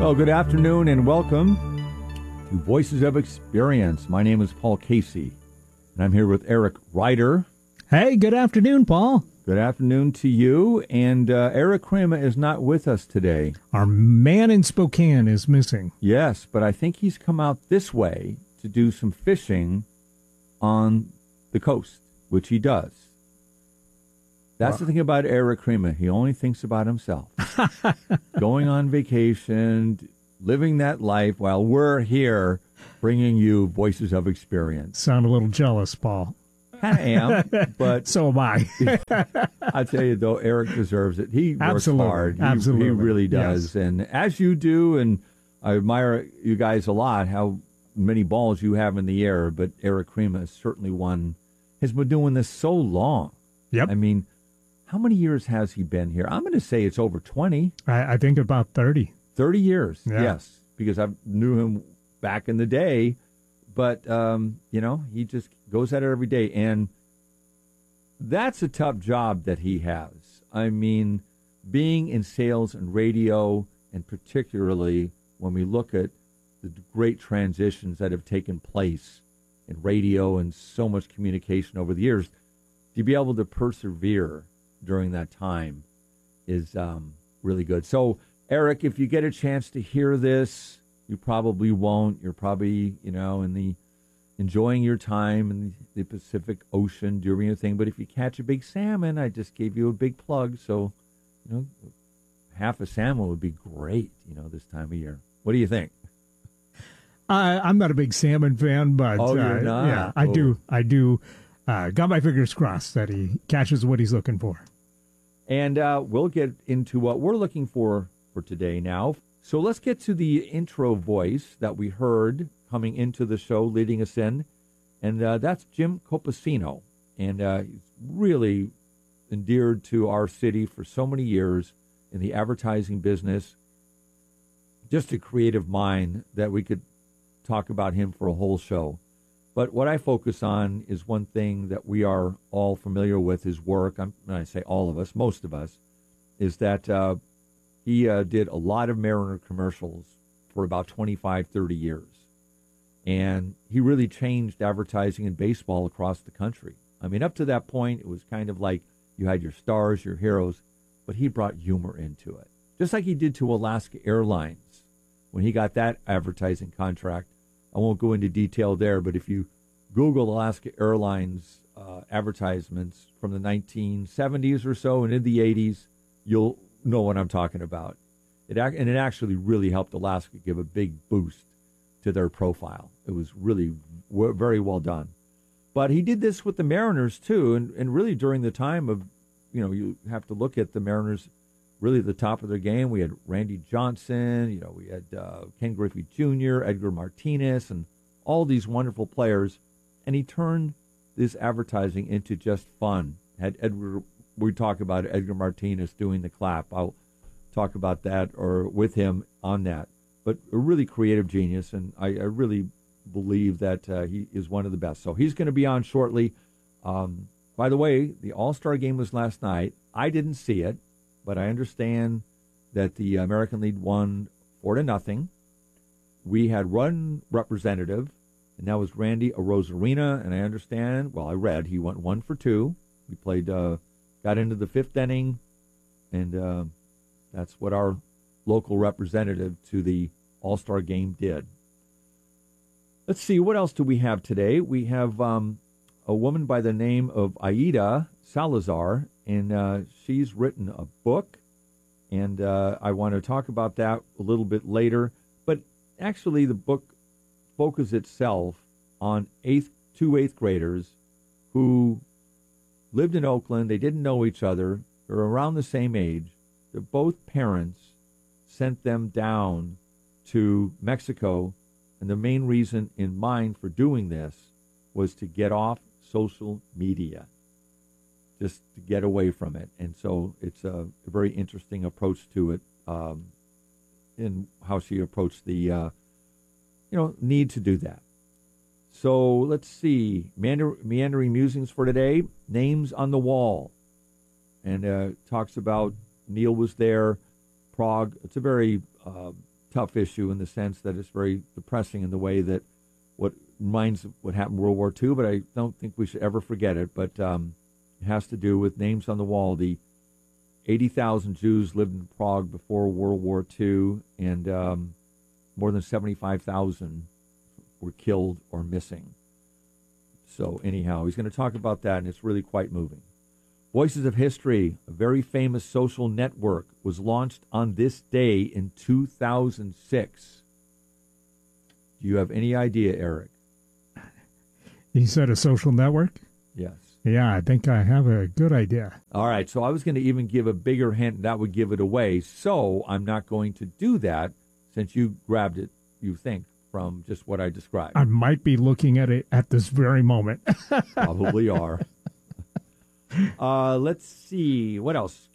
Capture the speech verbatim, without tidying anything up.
Well, good afternoon and welcome to Voices of Experience. My name is Paul Casey, and I'm here with Eric Ryder. Hey, good afternoon, Paul. Good afternoon to you. And uh, Eric Crema is not with us today. Our man in Spokane is missing. Yes, but I think he's come out this way to do some fishing on the coast, which he does. That's wow. the thing about Eric Crema. He only thinks about himself. Going on vacation, living that life while we're here bringing you Voices of Experience. Sound a little jealous, Paul. I am, but so am I. I tell you, though, Eric deserves it. He works Absolutely. hard. He, Absolutely. he really does. Yes. And as you do, and I admire you guys a lot, how many balls you have in the air, but Eric Crema is certainly one, has been doing this so long. Yep. I mean, how many years has he been here? I'm going to say it's over twenty. I, I think about thirty. thirty years, yeah. yes, because I knew him back in the day. But, um, you know, he just goes at it every day. And that's a tough job that he has. I mean, being in sales and radio, and particularly when we look at the great transitions that have taken place in radio and so much communication over the years, to be able to persevere during that time is um, really good. So, Eric, if you get a chance to hear this, you probably won't. You're probably, you know, in the enjoying your time in the Pacific Ocean doing your thing. But if you catch a big salmon, I just gave you a big plug. So, you know, half a salmon would be great, you know, this time of year. What do you think? Uh, I'm not a big salmon fan, but oh, you're uh, not? yeah, I oh. do. I do. Uh, got my fingers crossed that he catches what he's looking for. And uh, we'll get into what we're looking for for today now. So let's get to the intro voice that we heard coming into the show, leading us in. And uh, that's Jim Copacino. And uh, he's really endeared to our city for so many years in the advertising business. Just a creative mind that we could talk about him for a whole show. But what I focus on is one thing that we are all familiar with, his work. I'm, when I say all of us, most of us, is that uh, he uh, did a lot of Mariner commercials for about twenty-five, thirty years. And he really changed advertising in baseball across the country. I mean, up to that point, it was kind of like you had your stars, your heroes, but he brought humor into it. Just like he did to Alaska Airlines when he got that advertising contract. I won't go into detail there, but if you Google Alaska Airlines uh, advertisements from the nineteen seventies or so and in the eighties, you'll know what I'm talking about. It And it actually really helped Alaska give a big boost to their profile. It was really w- very well done. But he did this with the Mariners, too, and, and really during the time of, you know, you have to look at the Mariners really at the top of their game. We had Randy Johnson, you know, we had uh, Ken Griffey Junior, Edgar Martinez, and all these wonderful players. And he turned this advertising into just fun. Had Edgar, we talk about Edgar Martinez doing the clap. I'll talk about that or with him on that. But a really creative genius, and I, I really believe that uh, he is one of the best. So he's going to be on shortly. Um, by the way, the All-Star game was last night. I didn't see it. But I understand that the American League won four to nothing. We had one representative, and that was Randy Arozarena. And I understand, well, I read he went one for two. We played, uh, got into the fifth inning, and uh, that's what our local representative to the All-Star game did. Let's see, what else do we have today? We have um, a woman by the name of Aida Salazar, and uh, she's written a book, and uh, I want to talk about that a little bit later. But actually, the book focuses itself on eighth, two eighth graders who lived in Oakland. They didn't know each other. They're around the same age. They're both parents sent them down to Mexico, and the main reason in mind for doing this was to get off social media, just to get away from it. And so it's a, a very interesting approach to it, um, in how she approached the, uh, you know, need to do that. So let's see, Meander- Meandering Musings for today, Names on the Wall. And uh, talks about, Neil was there, Prague. It's a very uh, tough issue in the sense that it's very depressing in the way that what reminds of what happened in World War Two, but I don't think we should ever forget it. But um, it has to do with names on the wall. The eighty thousand Jews lived in Prague before World War Two, and um, more than seventy-five thousand were killed or missing. So anyhow, he's going to talk about that, and it's really quite moving. Voices of History, a very famous social network, was launched on this day in two thousand six. Do you have any idea, Eric? You said a social network? Yes. Yeah, I think I have a good idea. All right, so I was going to even give a bigger hint, that would give it away. So I'm not going to do that since you grabbed it, you think, from just what I described. I might be looking at it at this very moment. Probably are. uh, let's see. What else?